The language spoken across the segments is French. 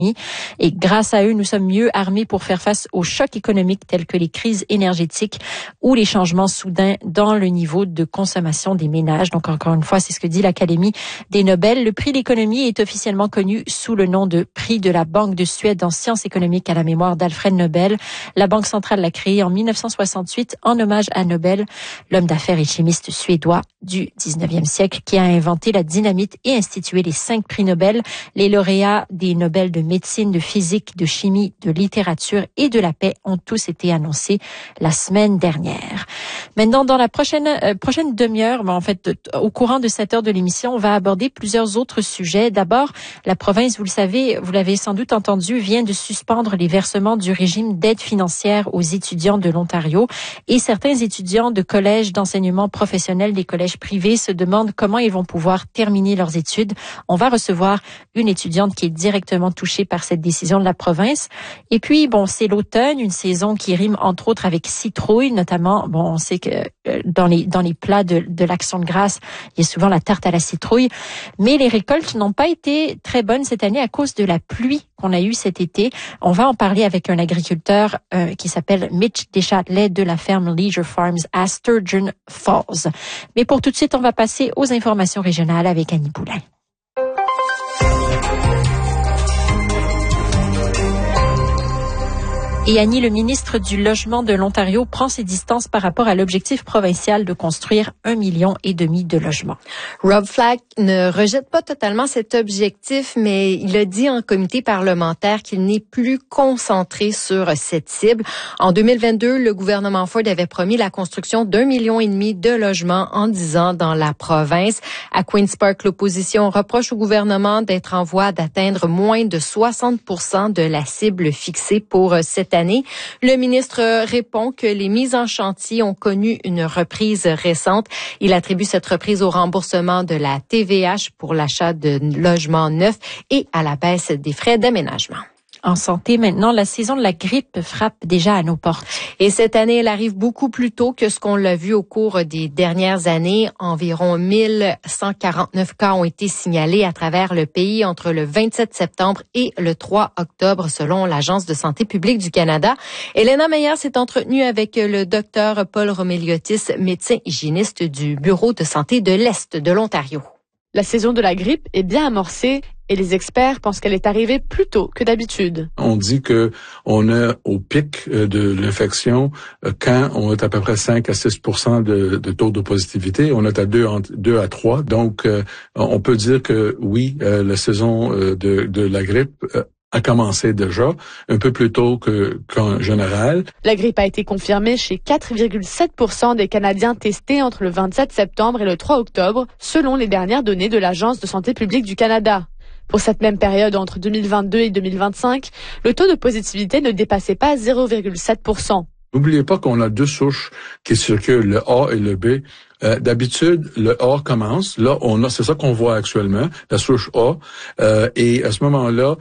Et grâce à eux, nous sommes mieux armés pour faire face aux chocs économiques tels que les crises énergétiques ou les changements soudains dans le niveau de consommation des ménages. Donc, encore une fois, c'est ce que dit l'Académie des Nobel. Le prix d'économie est officiellement connu sous le nom de prix de la Banque de Suède en sciences économiques à la mémoire d'Alfred Nobel. La Banque centrale l'a créé en 1968 en hommage à Nobel, l'homme d'affaires et chimiste suédois du 19e siècle qui a inventé la dynamite et institué les 5 prix Nobel. Les lauréats des Nobel de médecine, de physique, de chimie, de littérature et de la paix ont tous été annoncés la semaine dernière. Maintenant, dans la prochaine demi-heure, au courant de cette heure de l'émission, on va aborder plusieurs autres sujets. D'abord, la province, vous le savez, vous l'avez sans doute entendu, vient de suspendre les versements du régime d'aide financière aux étudiants de l'Ontario et certains étudiants de collèges d'enseignement professionnel, des collèges privés, se demandent comment ils vont pouvoir terminer leurs études. On va recevoir une étudiante qui est directement touchée par cette décision de la province. Et puis, c'est l'automne, une saison qui rime entre autres avec citrouille, notamment, on sait que dans les plats de l'Action de grâce, il y a souvent la tarte à la citrouille. Mais les récoltes n'ont pas été très bonnes cette année à cause de la pluie qu'on a eue cet été. On va en parler avec un agriculteur qui s'appelle Mitch Deschâtelet de la ferme Leisure Farms à Sturgeon Falls. Mais pour tout de suite, on va passer aux informations régionales avec Annie Poulain. Et Annie, le ministre du Logement de l'Ontario prend ses distances par rapport à l'objectif provincial de construire 1,5 million de logements. Rob Flack ne rejette pas totalement cet objectif, mais il a dit en comité parlementaire qu'il n'est plus concentré sur cette cible. En 2022, le gouvernement Ford avait promis la construction d'1,5 million de logements en 10 ans dans la province. À Queen's Park, l'opposition reproche au gouvernement d'être en voie d'atteindre moins de 60% de la cible fixée pour cette année. Le ministre répond que les mises en chantier ont connu une reprise récente. Il attribue cette reprise au remboursement de la TVH pour l'achat de logements neufs et à la baisse des frais d'aménagement. En santé, maintenant, la saison de la grippe frappe déjà à nos portes. Et cette année, elle arrive beaucoup plus tôt que ce qu'on l'a vu au cours des dernières années. Environ 1149 cas ont été signalés à travers le pays entre le 27 septembre et le 3 octobre, selon l'Agence de santé publique du Canada. Elena Meyer s'est entretenue avec le docteur Paul Roméliotis, médecin hygiéniste du Bureau de santé de l'Est de l'Ontario. La saison de la grippe est bien amorcée et les experts pensent qu'elle est arrivée plus tôt que d'habitude. On dit que on est au pic de l'infection quand on est à peu près 5 à 6% de taux de positivité. On est à 2 à 3. Donc, on peut dire que oui, la saison de la grippe a commencé déjà un peu plus tôt qu'en général. La grippe a été confirmée chez 4,7% des Canadiens testés entre le 27 septembre et le 3 octobre, selon les dernières données de l'Agence de santé publique du Canada. Pour cette même période entre 2022 et 2025, le taux de positivité ne dépassait pas 0,7%. N'oubliez pas qu'on a 2 souches qui circulent, le A et le B. D'habitude, le A commence. Là, c'est ça qu'on voit actuellement, la souche A. Et à ce moment-là,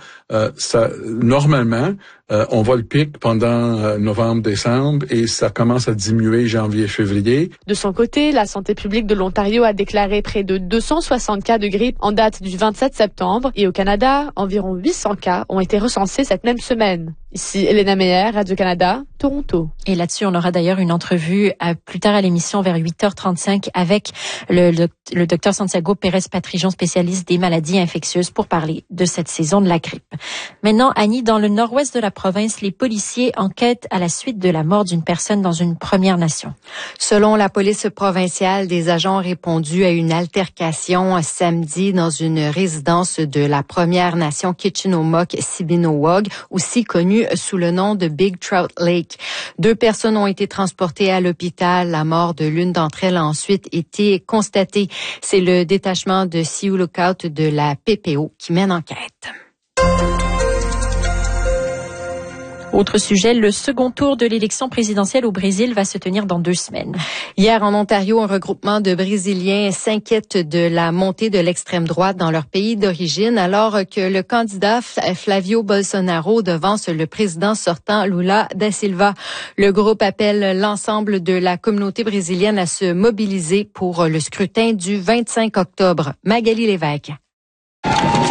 normalement, on voit le pic pendant novembre, décembre, et ça commence à diminuer janvier, février. De son côté, la santé publique de l'Ontario a déclaré près de 260 cas de grippe en date du 27 septembre. Et au Canada, environ 800 cas ont été recensés cette même semaine. Ici, Elena Meyer, Radio-Canada, Toronto. Et là-dessus, on aura d'ailleurs une entrevue plus tard à l'émission vers 8h35 avec le docteur Santiago Pérez-Patrijon, spécialiste des maladies infectieuses, pour parler de cette saison de la grippe. Maintenant, Annie, dans le nord-ouest de la province, les policiers enquêtent à la suite de la mort d'une personne dans une Première Nation. Selon la police provinciale, des agents ont répondu à une altercation samedi dans une résidence de la Première Nation Kitchenomok-Sibinowog, aussi connue sous le nom de Big Trout Lake. 2 personnes ont été transportées à l'hôpital. La mort de l'une d'entre elles a ensuite été constatée. C'est le détachement de Sioux Lookout de la PPO qui mène enquête. Autre sujet, le second tour de l'élection présidentielle au Brésil va se tenir dans 2 semaines. Hier, en Ontario, un regroupement de Brésiliens s'inquiète de la montée de l'extrême droite dans leur pays d'origine, alors que le candidat Flavio Bolsonaro devance le président sortant Lula da Silva. Le groupe appelle l'ensemble de la communauté brésilienne à se mobiliser pour le scrutin du 25 octobre. Magali Lévesque.